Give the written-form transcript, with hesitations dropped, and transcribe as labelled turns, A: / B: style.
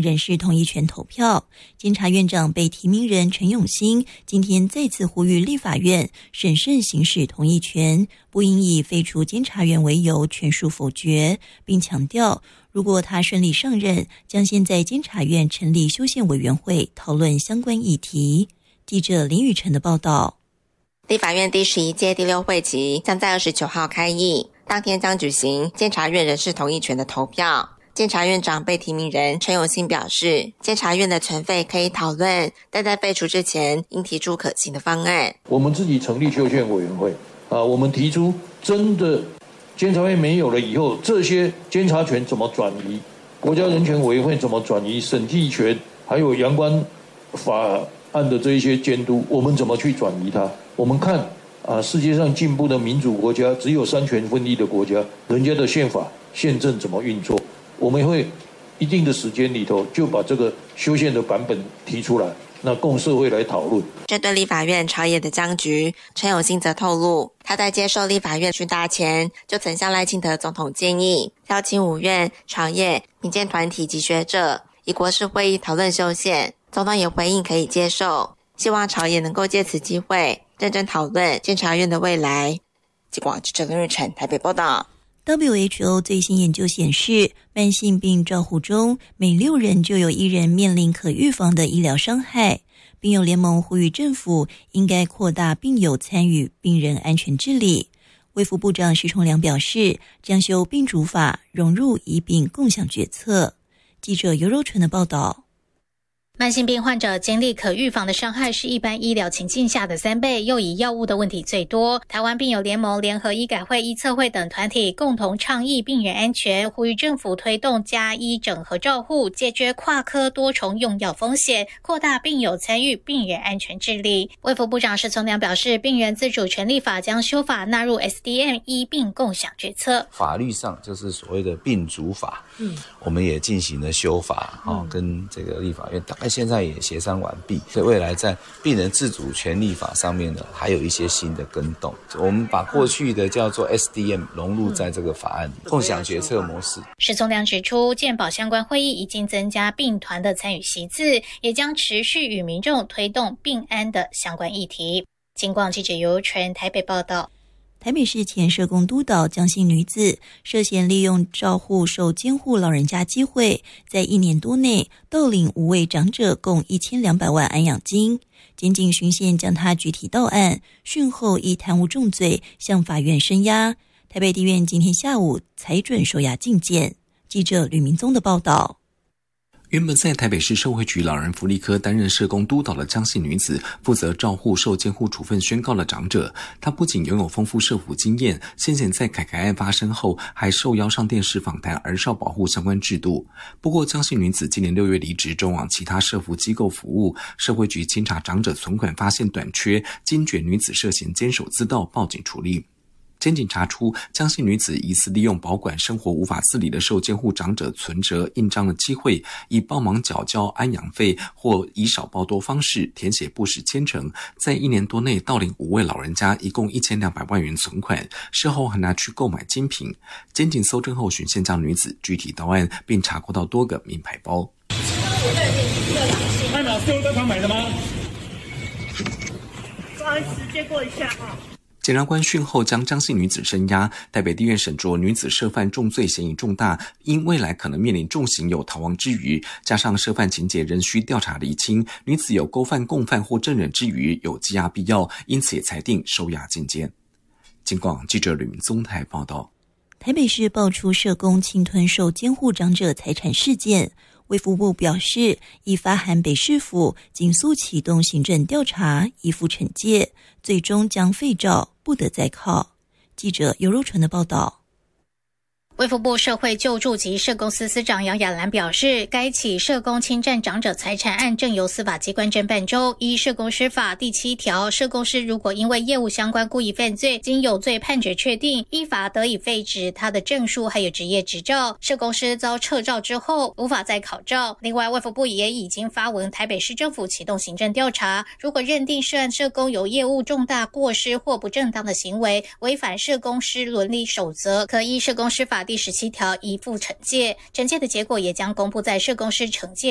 A: 案人事同意权投票。监察院长被提名人陈永新今天再次呼吁立法院审慎行使同意权，不应以废除监察院为由全数否决，并强调如果他顺利上任，将先在监察院成立修宪委员会讨论相关议题。记者林宇晨的报道。
B: 立法院第11届第6会期将在29号开议，当天将举行监察院人事同意权的投票。监察院长被提名人陈永新表示，监察院的存废可以讨论，但在废除之前应提出可行的方案。
C: 我们自己成立修宪委员会我们提出真的监察院没有了以后，这些监察权怎么转移，国家人权委员会怎么转移审计权，还有相关法案的这一些监督，我们怎么去转移它。我们看世界上进步的民主国家，只有三权分立的国家，人家的宪法宪政怎么运作，我们会一定的时间里头就把这个修宪的版本提出来，那供社会来讨论。
B: 针对立法院朝野的僵局，陈永新则透露，他在接受立法院询答前就曾向赖清德总统建议，邀请五院、朝野、民间团体及学者以国是会议讨论修宪。总统也回应可以接受，希望朝野能够借此机会认真讨论监察院的未来。记者林日晨台北报道。
A: WHO 最新研究显示，慢性病照护中每6人就有1人面临可预防的医疗伤害。病友联盟呼吁政府应该扩大病友参与病人安全治理。卫福部长施崇良表示，将修病主法，融入医病共享决策。记者尤柔纯的报道。
D: 慢性病患者经历可预防的伤害是一般医疗情境下的3倍，又以药物的问题最多。台湾病友联盟联合医改会、医策会等团体共同倡议病人安全，呼吁政府推动家医整合照护，解决跨科多重用药风险，扩大病友参与病人安全治理。卫福部长施崇良表示，病人自主权利法将修法纳入 SDM 医病共享决策。
E: 法律上就是所谓的病主法，我们也进行了修法，跟这个立法院大概现在也协商完毕，所以未来在病人自主权利法上面呢，还有一些新的更动。我们把过去的叫做 SDM 融入在这个法案里，共享决策模式。
D: 施崇良指出，健保相关会议已经增加病团的参与席次，也将持续与民众推动病安的相关议题。警广记者尤纯台北报道。
A: 台北市前社工督导江姓女子涉嫌利用照护受监护老人家机会，在1年多内盗领5位长者共1200万安养金。检警循线将她具体到案，讯后以贪污重罪向法院声押。台北地院今天下午裁准收押禁见。记者吕明宗的报道。
F: 原本在台北市社会局老人福利科担任社工督导的江姓女子，负责照护受监护处分宣告的长者。她不仅拥有丰富社福经验，先前在凯凯案发生后，还受邀上电视访谈儿少保护相关制度。不过，江姓女子今年6月离职，转往其他社福机构服务。社会局清查长者存款，发现短缺，惊觉女子涉嫌监守自盗，报警处理。检警查出，江姓女子疑似利用保管生活无法自理的受监护长者存折印章的机会，以帮忙缴交安养费或以少报多方式填写不实签呈，在1年多内盗领5位老人家一共1200万元存款，事后还拿去购买精品。检警搜证后循线将女子具体到案，并查获到多个名牌包。
G: 麦马是用这款买的吗？不好意思，借过一下哈。
F: 检察官讯后将江姓女子声押，台北地院审酌女子涉犯重罪嫌疑重大，因未来可能面临重刑有逃亡之虞，加上涉犯情节仍需调查厘清，女子有勾犯、共犯或证人之虞，有羁押必要，因此也裁定收押禁见。警广记者吕明宗台报道。
A: 台北市爆出社工侵吞受监护长者财产事件，卫福部表示，已发函北市府紧速启动行政调查，依法惩戒，最终将废照，不得再考。记者尤柔纯的报道。
D: 卫福部社会救助及社工司司长杨雅兰表示，该起社工侵占长者财产案正由司法机关侦办中。依社工师法第7条，社工师如果因为业务相关故意犯罪，经有罪判决确定，依法得以废止他的证书还有职业执照。社工师遭撤照之后，无法再考照。另外，卫福部也已经发文台北市政府启动行政调查，如果认定涉案社工有业务重大过失或不正当的行为，违反社工师伦理守则，可依社工师法第17条依附惩戒。惩戒的结果也将公布在社工师惩戒